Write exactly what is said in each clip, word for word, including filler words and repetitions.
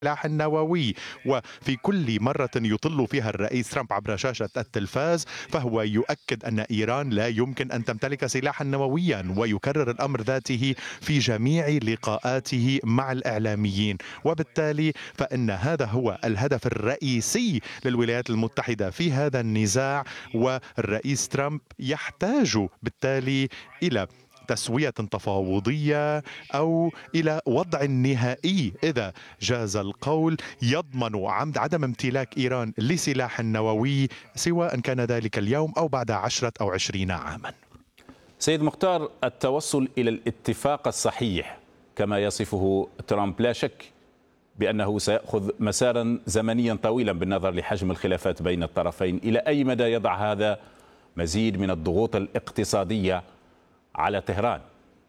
السلاح النووي. وفي كل مرة يطل فيها الرئيس ترامب عبر شاشة التلفاز فهو يؤكد أن إيران لا يمكن أن تمتلك سلاحا نوويا، ويكرر الأمر ذاته في جميع لقاءاته مع الإعلاميين. وبالتالي فإن هذا هو الهدف الرئيسي للولايات المتحدة في هذا النزاع، والرئيس ترامب يحتاج بالتالي إلى تسوية تفاوضية أو إلى وضع نهائي إذا جاز القول يضمن عمد عدم امتلاك إيران لسلاح نووي، سواء كان ذلك اليوم أو بعد عشرة أو عشرين عاما. سيد مختار، التوصل إلى الاتفاق الصحيح كما يصفه ترامب لا شك بأنه سيأخذ مسارا زمنيا طويلا بالنظر لحجم الخلافات بين الطرفين. إلى أي مدى يضع هذا مزيد من الضغوط الاقتصادية على طهران؟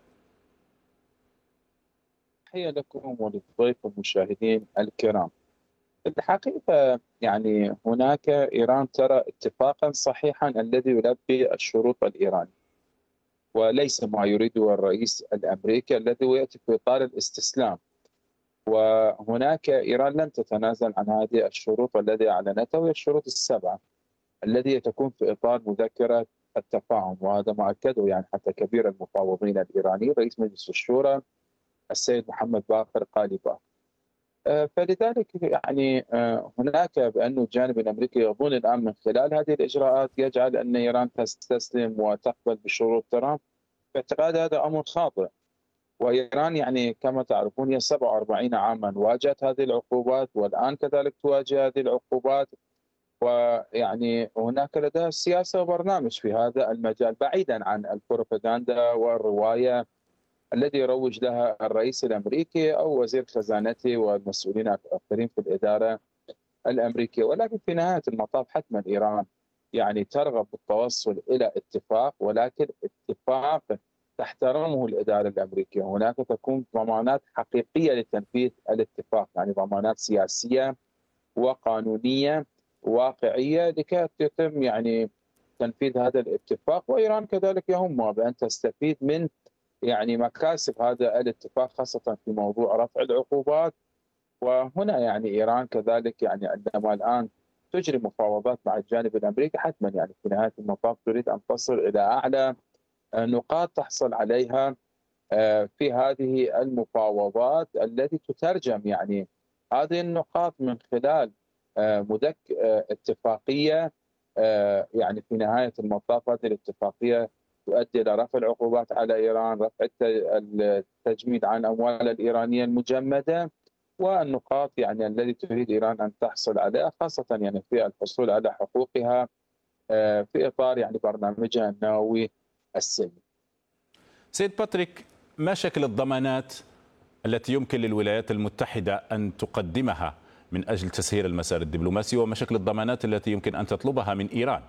تحية لكم وللضيف والمشاهدين الكرام. الحقيقة يعني هناك إيران ترى اتفاقا صحيحا الذي يلبي الشروط الإيرانية، وليس ما يريده الرئيس الأمريكي الذي يأتي في إطار الاستسلام. وهناك إيران لن تتنازل عن هذه الشروط التي أعلنتها، وهي الشروط السبعة التي تكون في إطار مذكرة التفاهم، وهذا ما أكده يعني حتى كبير المفاوضين الإيراني رئيس مجلس الشورى السيد محمد باقر قالباف. فلذلك يعني هناك بأن الجانب الأمريكي يظن الآن من خلال هذه الإجراءات يجعل أن إيران تستسلم وتقبل بشروط ترامب. باعتقاد هذا أمر خاطئ. وإيران يعني كما تعرفون هي سبعة وأربعين عاما واجهت هذه العقوبات، والآن كذلك تواجه هذه العقوبات، ويعني هناك لديها سياسة وبرنامج في هذا المجال بعيدا عن البروباغندا والرواية الذي يروج لها الرئيس الأمريكي أو وزير خزانته والمسؤولين الآخرين في الإدارة الأمريكية. ولكن في نهاية المطاف حتما إيران يعني ترغب بالتوصل إلى اتفاق، ولكن اتفاق تحترمه الإدارة الأمريكية. هناك تكون ضمانات حقيقية لتنفيذ الاتفاق، يعني ضمانات سياسية وقانونية واقعية لكي يتم يعني تنفيذ هذا الاتفاق. وإيران كذلك يهمها بأن تستفيد من يعني مكاسب هذا الاتفاق، خاصة في موضوع رفع العقوبات. وهنا يعني إيران كذلك يعني عندما الآن تجري مفاوضات مع الجانب الأمريكي حتما يعني في نهاية المطاف تريد أن تصل إلى أعلى نقاط تحصل عليها في هذه المفاوضات، التي تترجم يعني هذه النقاط من خلال مدك اتفاقية. يعني في نهاية المطاف هذه الاتفاقية تؤدي إلى رفع العقوبات على إيران، رفع التجميد عن الأموال الإيرانية المجمدة، والنقاط يعني التي تريد إيران أن تحصل عليها، خاصة يعني في الحصول على حقوقها في إطار يعني برنامجها النووي السلمي. سيد باتريك، ما شكل الضمانات التي يمكن للولايات المتحدة أن تقدمها من أجل تسهيل المسار الدبلوماسي، وما شكل الضمانات التي يمكن أن تطلبها من إيران؟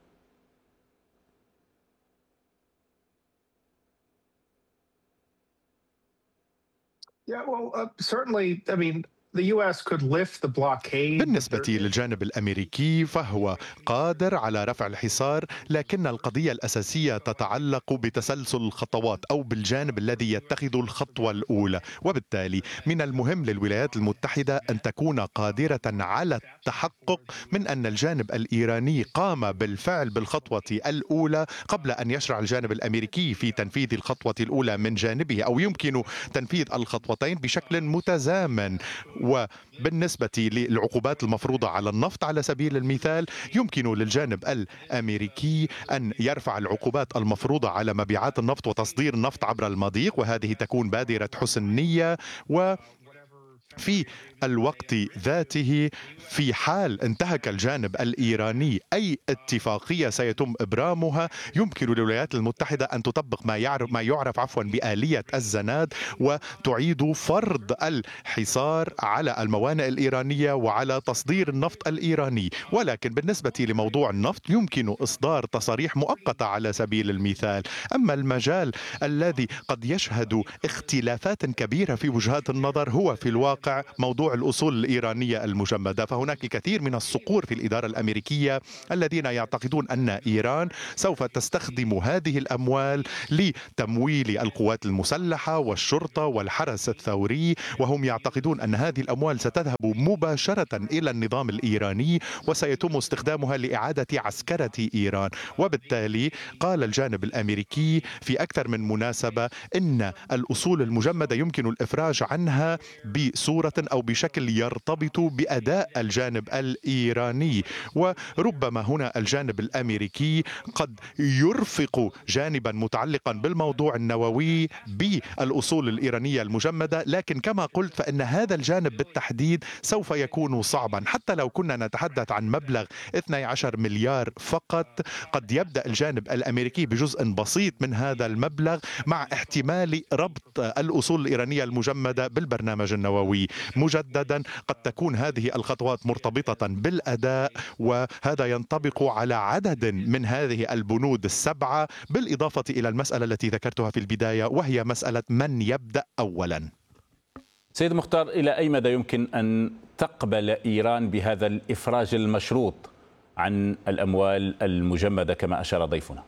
Yeah, well, uh, certainly, I mean, the U S could lift the blockade. بالنسبة للجانب الأمريكي فهو قادر على رفع الحصار، لكن القضية الأساسية تتعلق بتسلسل الخطوات أو بالجانب الذي يتخذ الخطوة الأولى. وبالتالي من المهم للولايات المتحدة أن تكون قادرة على التحقق من أن الجانب الإيراني قام بالفعل بالخطوة الأولى قبل أن يشرع الجانب الأمريكي في تنفيذ الخطوة الأولى من جانبه، أو يمكن تنفيذ الخطوتين بشكل متزامن. وبالنسبة للعقوبات المفروضة على النفط على سبيل المثال، يمكن للجانب الأمريكي أن يرفع العقوبات المفروضة على مبيعات النفط وتصدير النفط عبر المضيق، وهذه تكون بادرة حسن نية. و في الوقت ذاته في حال انتهك الجانب الإيراني أي اتفاقية سيتم إبرامها، يمكن للولايات المتحدة أن تطبق ما يعرف ما يعرف عفوا بآلية الزناد، وتعيد فرض الحصار على الموانئ الإيرانية وعلى تصدير النفط الإيراني. ولكن بالنسبة لموضوع النفط يمكن إصدار تصاريح مؤقتة على سبيل المثال. أما المجال الذي قد يشهد اختلافات كبيرة في وجهات النظر هو في الواقع الواقع موضوع الأصول الإيرانية المجمدة. فهناك الكثير من الصقور في الإدارة الأمريكية الذين يعتقدون أن إيران سوف تستخدم هذه الأموال لتمويل القوات المسلحة والشرطة والحرس الثوري، وهم يعتقدون أن هذه الأموال ستذهب مباشرة إلى النظام الإيراني وسيتم استخدامها لإعادة عسكرة إيران. وبالتالي قال الجانب الأمريكي في أكثر من مناسبة إن الأصول المجمدة يمكن الإفراج عنها بصورة أو بشكل يرتبط بأداء الجانب الإيراني. وربما هنا الجانب الأمريكي قد يرفق جانبا متعلقا بالموضوع النووي بالأصول الإيرانية المجمدة، لكن كما قلت فإن هذا الجانب بالتحديد سوف يكون صعبا. حتى لو كنا نتحدث عن مبلغ اثني عشر مليار فقط، قد يبدأ الجانب الأمريكي بجزء بسيط من هذا المبلغ مع احتمال ربط الأصول الإيرانية المجمدة بالبرنامج النووي مجددا. قد تكون هذه الخطوات مرتبطة بالأداء، وهذا ينطبق على عدد من هذه البنود السبعة، بالإضافة إلى المسألة التي ذكرتها في البداية وهي مسألة من يبدأ أولا. سيد مختار، إلى أي مدى يمكن أن تقبل إيران بهذا الإفراج المشروط عن الأموال المجمدة كما أشار ضيفنا؟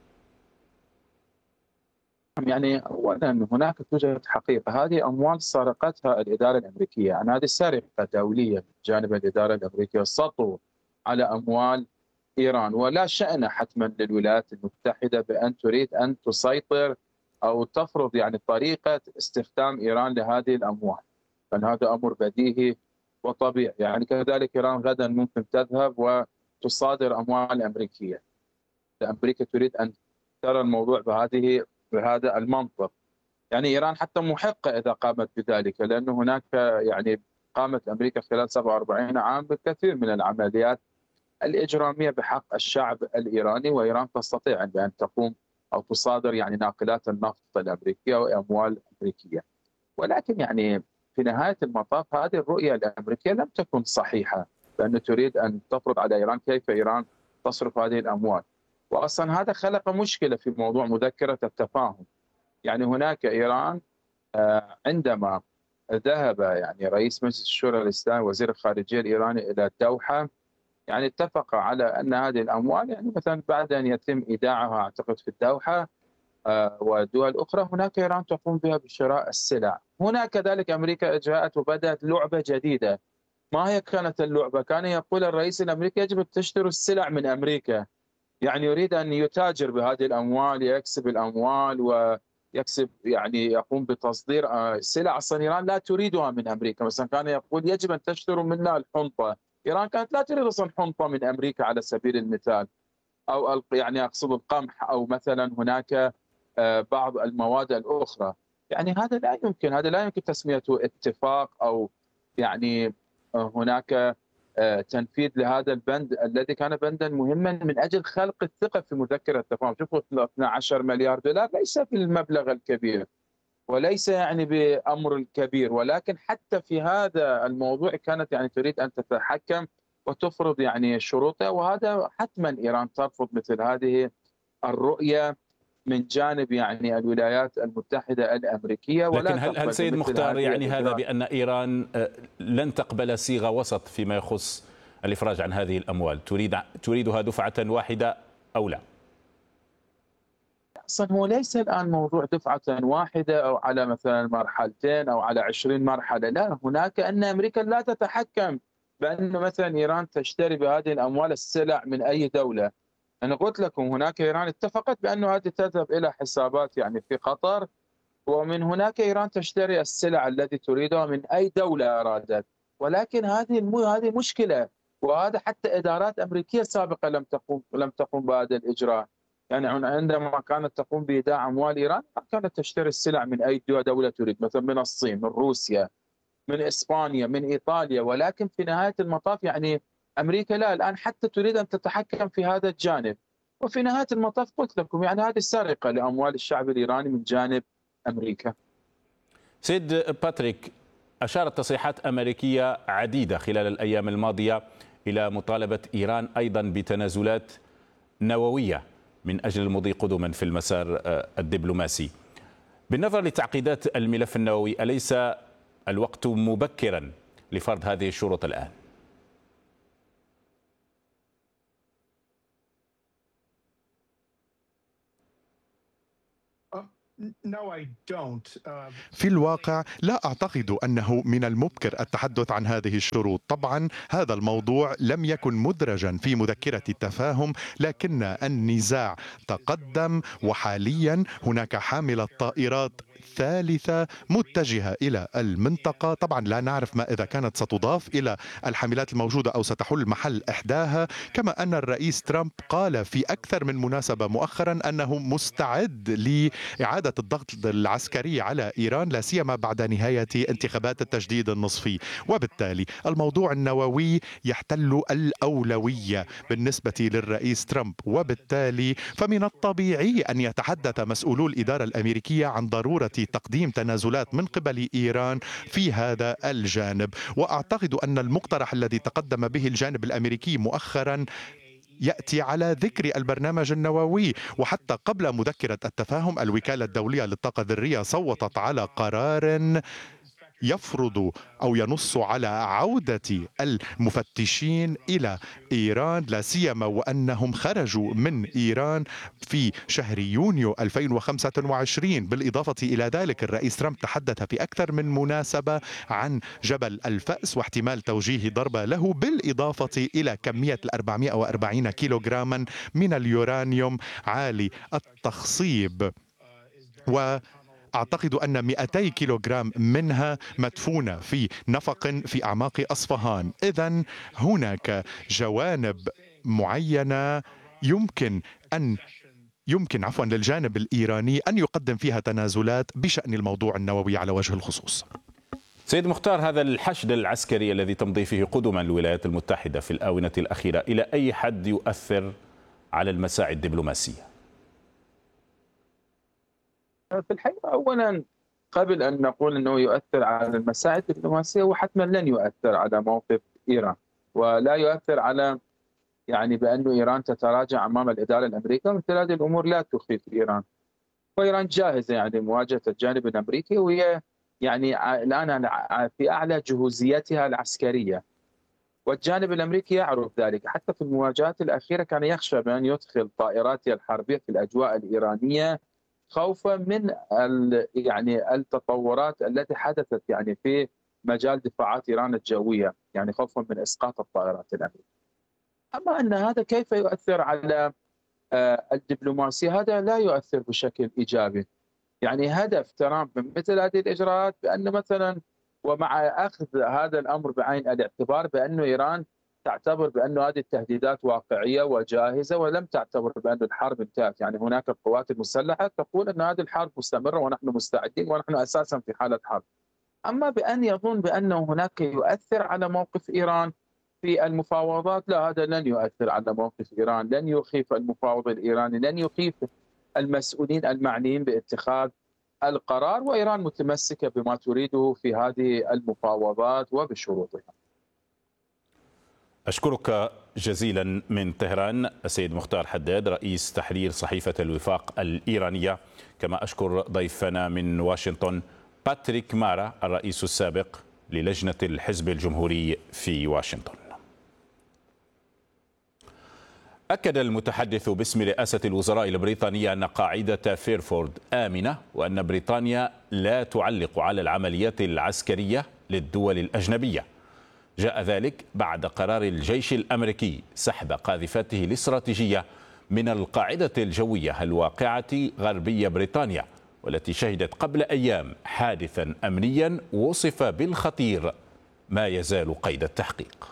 يعني أولا هناك توجد حقيقة، هذه أموال سرقتها الإدارة الأمريكية، يعني هذه سرقة دولية جانب الإدارة الأمريكية، سطو على أموال إيران، ولا شأن حتما للولايات المتحدة بأن تريد أن تسيطر أو تفرض يعني طريقة استخدام إيران لهذه الأموال، لأن هذا أمر بديهي وطبيعي. يعني كذلك إيران غدا ممكن تذهب وتصادر أموال أمريكية. أمريكا تريد أن ترى الموضوع بهذه بهذا المنطق. يعني إيران حتى محقة إذا قامت بذلك، لأن هناك يعني قامت أمريكا خلال سبعة وأربعين عام بالكثير من العمليات الإجرامية بحق الشعب الإيراني، وإيران تستطيع أن تقوم أو تصادر يعني ناقلات النفط الأمريكية وأموال أمريكية. ولكن يعني في نهاية المطاف هذه الرؤية الأمريكية لم تكن صحيحة، لأنه تريد أن تفرض على إيران كيف إيران تصرف هذه الأموال. وأصلا هذا خلق مشكلة في موضوع مذكرة التفاهم. يعني هناك إيران عندما ذهب يعني رئيس مجلس الشورى الإسلامي وزير الخارجية الإيراني إلى الدوحة، يعني اتفق على أن هذه الأموال يعني مثلا بعد أن يتم إيداعها أعتقد في الدوحة ودول أخرى، هناك إيران تقوم بها بشراء السلع. هناك كذلك أمريكا جاءت وبدأت لعبة جديدة. ما هي كانت اللعبة؟ كان يقول الرئيس الأمريكي يجب أن تشتروا السلع من أمريكا، يعني يريد أن يتاجر بهذه الأموال، يكسب الأموال ويكسب يعني يقوم بتصدير سلع أصلا إيران لا تريدها من أمريكا. مثلا كان يقول يجب أن تشتروا منا الحنطة، إيران كانت لا تريد أصلا حنطة من أمريكا على سبيل المثال، أو يعني أقصد القمح، أو مثلا هناك بعض المواد الأخرى. يعني هذا لا يمكن، هذا لا يمكن تسميته اتفاق أو يعني هناك تنفيذ لهذا البند الذي كان بندا مهما من أجل خلق الثقة في مذكرة التفاهم. شوفوا اثني عشر مليار دولار ليس بالمبلغ الكبير وليس يعني بأمر كبير، ولكن حتى في هذا الموضوع كانت يعني تريد أن تتحكم وتفرض يعني شروطها، وهذا حتما إيران ترفض مثل هذه الرؤية من جانب يعني الولايات المتحدة الأمريكية. ولا لكن هل, هل سيد مختار يعني هذا بأن إيران لن تقبل صيغة وسط فيما يخص الإفراج عن هذه الأموال، تريد تريدها دفعة واحدة أو لا؟ أصلا هو ليس الآن موضوع دفعة واحدة أو على مثلا مرحلتين أو على عشرين مرحلة، لا، هناك أن أمريكا لا تتحكم بأن مثلا إيران تشتري بهذه الأموال السلع من أي دولة. أنا قلت لكم هناك إيران اتفقت بأنه هذه تذهب إلى حسابات يعني في قطر، ومن هناك إيران تشتري السلع التي تريدها من أي دولة أرادت. ولكن هذه هذه مشكلة، وهذا حتى إدارات أمريكية سابقة لم تقوم لم تقوم بهذا الإجراء. يعني عندما كانت تقوم بإيداع أموال إيران كانت تشتري السلع من أي دولة تريد، مثلا من الصين، من روسيا، من إسبانيا، من إيطاليا. ولكن في نهاية المطاف يعني أمريكا لا، الآن حتى تريد أن تتحكم في هذا الجانب. وفي نهاية المطاف قلت لكم يعني هذه سرقة لأموال الشعب الإيراني من جانب أمريكا. سيد باتريك، أشارت تصريحات أمريكية عديدة خلال الأيام الماضية إلى مطالبة إيران أيضا بتنازلات نووية من أجل المضي قدما في المسار الدبلوماسي. بالنظر لتعقيدات الملف النووي، أليس الوقت مبكرا لفرض هذه الشروط الآن؟ في الواقع لا أعتقد أنه من المبكر التحدث عن هذه الشروط. طبعا هذا الموضوع لم يكن مدرجا في مذكرة التفاهم، لكن النزاع تقدم وحاليا هناك حاملة طائرات ثالثة متجهة إلى المنطقة. طبعا لا نعرف ما إذا كانت ستضاف إلى الحاملات الموجودة أو ستحل محل إحداها. كما أن الرئيس ترامب قال في أكثر من مناسبة مؤخرا أنه مستعد لإعادة الضغط العسكري على إيران، لا سيما بعد نهاية انتخابات التجديد النصفي. وبالتالي الموضوع النووي يحتل الأولوية بالنسبة للرئيس ترامب، وبالتالي فمن الطبيعي أن يتحدث مسؤولو الإدارة الأمريكية عن ضرورة تقديم تنازلات من قبل إيران في هذا الجانب. وأعتقد أن المقترح الذي تقدم به الجانب الأمريكي مؤخرا يأتي على ذكر البرنامج النووي. وحتى قبل مذكرة التفاهم الوكالة الدولية للطاقة الذرية صوتت على قرار يفرض أو ينص على عودة المفتشين إلى إيران، لا سيما وأنهم خرجوا من إيران في شهر يونيو ألفين وخمسة وعشرين. بالإضافة إلى ذلك الرئيس ترامب تحدث في أكثر من مناسبة عن جبل الفأس واحتمال توجيه ضربة له، بالإضافة إلى كمية أربعمائة وأربعين كيلوغراما من اليورانيوم عالي التخصيب، و أعتقد أن مئتي كيلوغرام منها مدفونة في نفق في أعماق أصفهان. إذن هناك جوانب معينة يمكن أن يمكن عفوا للجانب الإيراني أن يقدم فيها تنازلات بشأن الموضوع النووي على وجه الخصوص. سيد مختار، هذا الحشد العسكري الذي تمضي فيه قدما الولايات المتحدة في الآونة الأخيرة إلى أي حد يؤثر على المساعي الدبلوماسية؟ في الحقيقة أولا قبل أن نقول أنه يؤثر على المساعي الدبلوماسية، وحتما لن يؤثر على موقف إيران، ولا يؤثر على يعني بأن إيران تتراجع أمام الإدارة الأمريكية. مثل هذه الأمور لا تخيف إيران، وإيران جاهزة يعني مواجهة الجانب الأمريكي، وهي يعني الآن في أعلى جهوزيتها العسكرية، والجانب الأمريكي يعرف ذلك. حتى في المواجهات الأخيرة كان يخشى بأن يدخل طائراته الحربية في الأجواء الإيرانية خوفا من يعني التطورات التي حدثت يعني في مجال دفاعات إيران الجوية، يعني خوفا من إسقاط الطائرات الأمريكية. أما أن هذا كيف يؤثر على الدبلوماسية، هذا لا يؤثر بشكل إيجابي. يعني هدف ترامب من مثل هذه الإجراءات بأن مثلا، ومع أخذ هذا الأمر بعين الاعتبار بأن إيران تعتبر بأن هذه التهديدات واقعية وجاهزة، ولم تعتبر بأن الحرب انتهت. يعني هناك القوات المسلحة تقول أن هذه الحرب مستمرة ونحن مستعدين ونحن أساسا في حالة حرب. أما بأن يظن بأنه هناك يؤثر على موقف إيران في المفاوضات، لا، هذا لن يؤثر على موقف إيران، لن يخيف المفاوض الإيراني، لن يخيف المسؤولين المعنيين باتخاذ القرار، وإيران متمسكة بما تريده في هذه المفاوضات وبشروطها. أشكرك جزيلا من طهران السيد مختار حداد رئيس تحرير صحيفة الوفاق الإيرانية، كما أشكر ضيفنا من واشنطن باتريك مارا الرئيس السابق للجنة الحزب الجمهوري في واشنطن. أكد المتحدث باسم رئاسة الوزراء البريطانية أن قاعدة فيرفورد آمنة، وأن بريطانيا لا تعلق على العمليات العسكرية للدول الأجنبية. جاء ذلك بعد قرار الجيش الأمريكي سحب قاذفاته الاستراتيجية من القاعدة الجوية الواقعة غربي بريطانيا، والتي شهدت قبل أيام حادثا أمنيا وصف بالخطير ما يزال قيد التحقيق.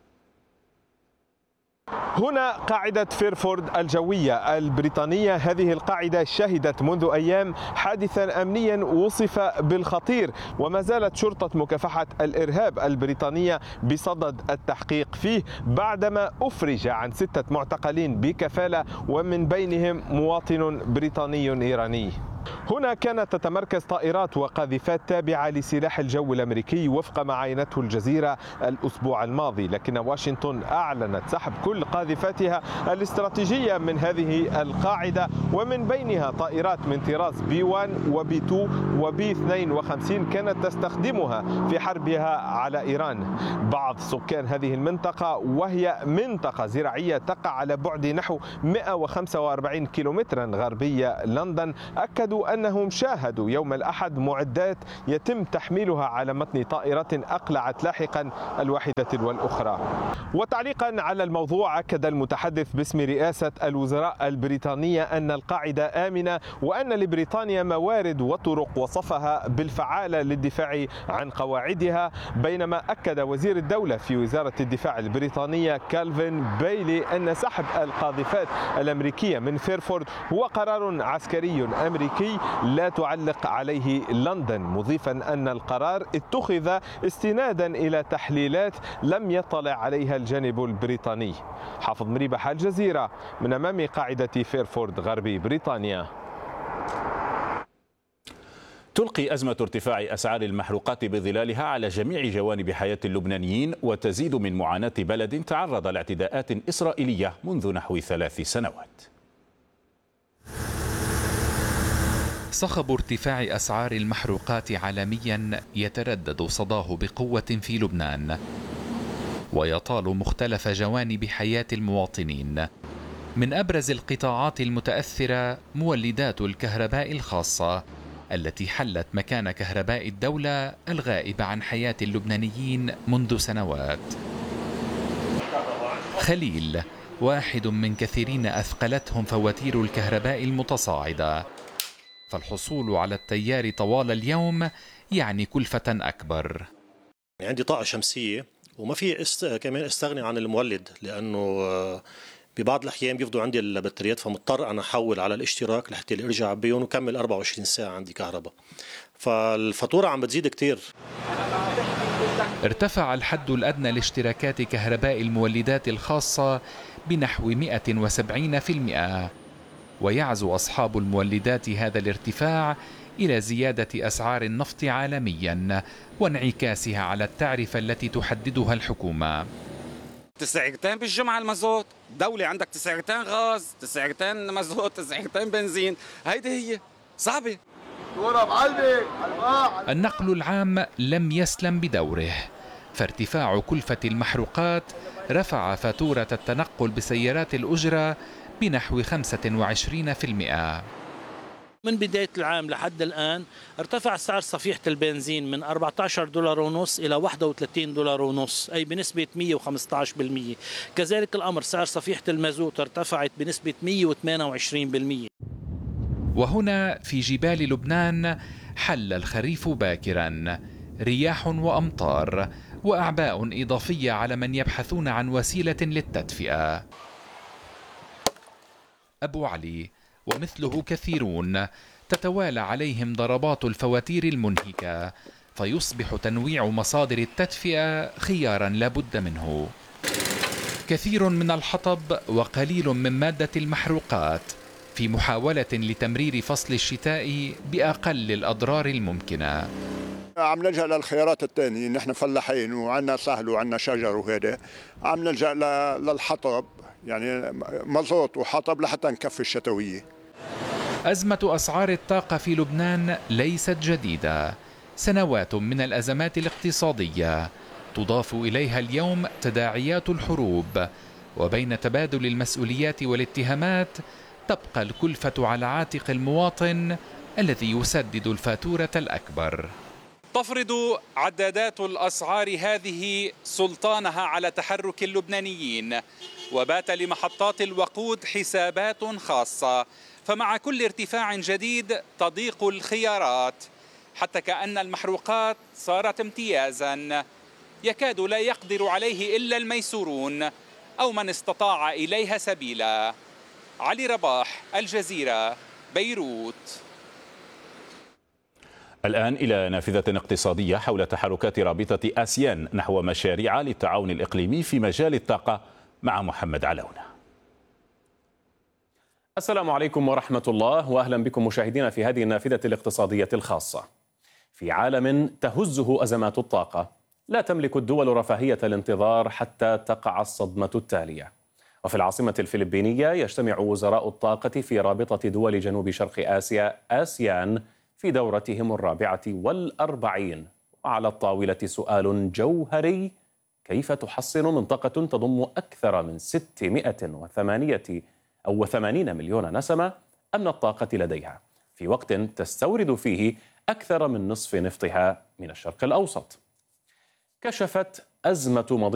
هنا قاعدة فيرفورد الجوية البريطانية. هذه القاعدة شهدت منذ أيام حادثا أمنيا وصف بالخطير، وما زالت شرطة مكافحة الإرهاب البريطانية بصدد التحقيق فيه، بعدما أفرج عن ستة معتقلين بكفالة، ومن بينهم مواطن بريطاني إيراني. هنا كانت تتمركز طائرات وقاذفات تابعة لسلاح الجو الأمريكي وفق ما عاينته الجزيرة الأسبوع الماضي، لكن واشنطن أعلنت سحب كل قاذفاتها الاستراتيجية من هذه القاعدة، ومن بينها طائرات من طراز بي واحد وبي اثنين وبي اثنين وخمسين كانت تستخدمها في حربها على إيران. بعض سكان هذه المنطقة، وهي منطقة زراعية تقع على بعد نحو مئة وخمسة وأربعين كيلومترا غربية لندن، أكدوا أنهم شاهدوا يوم الأحد معدات يتم تحميلها على متن طائرة أقلعت لاحقا الواحدة تلو الأخرى. وتعليقا على الموضوع، أكد المتحدث باسم رئاسة الوزراء البريطانية أن القاعدة آمنة وأن لبريطانيا موارد وطرق وصفها بالفعالة للدفاع عن قواعدها، بينما أكد وزير الدولة في وزارة الدفاع البريطانية كالفين بايلي أن سحب القاذفات الأمريكية من فيرفورد هو قرار عسكري أمريكي لا تعلق عليه لندن، مضيفا أن القرار اتخذ استنادا إلى تحليلات لم يطلع عليها الجانب البريطاني. حافظ مريبح، الجزيرة، من أمام قاعدة فيرفورد غربي بريطانيا. تلقي أزمة ارتفاع أسعار المحروقات بظلالها على جميع جوانب حياة اللبنانيين، وتزيد من معاناة بلد تعرض لاعتداءات إسرائيلية منذ نحو ثلاث سنوات. صخب ارتفاع أسعار المحروقات عالميا يتردد صداه بقوة في لبنان، ويطال مختلف جوانب حياة المواطنين. من أبرز القطاعات المتأثرة مولدات الكهرباء الخاصة التي حلت مكان كهرباء الدولة الغائبة عن حياة اللبنانيين منذ سنوات. خليل واحد من كثيرين أثقلتهم فواتير الكهرباء المتصاعدة، فالحصول على التيار طوال اليوم يعني كلفة أكبر. عندي طاقة شمسية وما في است... كمان استغني عن المولد، لأنه ببعض الأحيان بيفضوا عندي البطاريات، فمضطر أنا أحول على الاشتراك لحتى أرجع بيهم وكمل أربعة وعشرين ساعة عندي كهرباء، فالفاتورة عم بتزيد كتير. ارتفع الحد الأدنى لاشتراكات كهرباء المولدات الخاصة بنحو مئة وسبعين بالمئة، ويعزو أصحاب المولدات هذا الارتفاع إلى زيادة أسعار النفط عالميا وانعكاسها على التعرفة التي تحددها الحكومة. تسعيرتين بالجمعة المازوت، دولة عندك تسعيرتين غاز، تسعيرتين مازوت، تسعيرتين بنزين، هيدي هي صعبة. النقل العام لم يسلم بدوره، فارتفاع كلفة المحروقات رفع فاتورة التنقل بسيارات الأجرة بنحو خمسة وعشرين بالمئة. من بداية العام لحد الآن ارتفع سعر صفيحة البنزين من أربعة عشر دولار ونص إلى واحد وثلاثين دولار ونص، أي بنسبة مئة وخمسة عشر بالمئة. كذلك الأمر سعر صفيحة المازوت ارتفعت بنسبة مئة وثمانية وعشرين بالمئة. وهنا في جبال لبنان حل الخريف باكرا، رياح وأمطار وأعباء إضافية على من يبحثون عن وسيلة للتدفئة. أبو علي ومثله كثيرون تتوالى عليهم ضربات الفواتير المنهكة، فيصبح تنويع مصادر التدفئة خيارا لا بد منه. كثير من الحطب وقليل من مادة المحروقات في محاولة لتمرير فصل الشتاء بأقل الأضرار الممكنة. عم نلجأ للخيارات الثانية، نحن فلاحين وعنا سهل وعنا شجر وهذا، عم نلجأ للحطب، يعني مازوت وحطب لحتى نكفي الشتوية. أزمة أسعار الطاقة في لبنان ليست جديدة، سنوات من الأزمات الاقتصادية تضاف إليها اليوم تداعيات الحروب، وبين تبادل المسؤوليات والاتهامات تبقى الكلفة على عاتق المواطن الذي يسدد الفاتورة الأكبر. تفرض عدادات الأسعار هذه سلطانها على تحرك اللبنانيين، وبات لمحطات الوقود حسابات خاصة، فمع كل ارتفاع جديد تضيق الخيارات، حتى كأن المحروقات صارت امتيازا يكاد لا يقدر عليه إلا الميسورون أو من استطاع إليها سبيلا. علي رباح، الجزيرة، بيروت. الآن إلى نافذة اقتصادية حول تحركات رابطة آسيان نحو مشاريع للتعاون الإقليمي في مجال الطاقة مع محمد علونة. السلام عليكم ورحمة الله، وأهلا بكم مشاهدينا في هذه النافذة الاقتصادية الخاصة. في عالم تهزه أزمات الطاقة، لا تملك الدول رفاهية الانتظار حتى تقع الصدمة التالية. وفي العاصمة الفلبينية يجتمع وزراء الطاقة في رابطة دول جنوب شرق آسيا آسيان في دورتهم الرابعة والأربعين، وعلى الطاولة سؤال جوهري: كيف تحصن منطقة تضم أكثر من ستمائة وثمانية أو ثمانين مليون نسمة أمن الطاقة لديها، في وقت تستورد فيه أكثر من نصف نفطها من الشرق الأوسط؟ كشفت أزمة مضيق